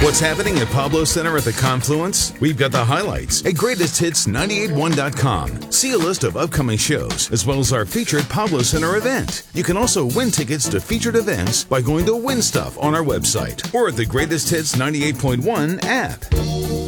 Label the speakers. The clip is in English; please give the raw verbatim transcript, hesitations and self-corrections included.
Speaker 1: What's happening at Pablo Center at the Confluence? We've got the highlights at greatest hits nine eight one dot com. See a list of upcoming shows, as well as our featured Pablo Center event. You can also win tickets to featured events by going to Win Stuff on our website or at the Greatest Hits ninety-eight point one app.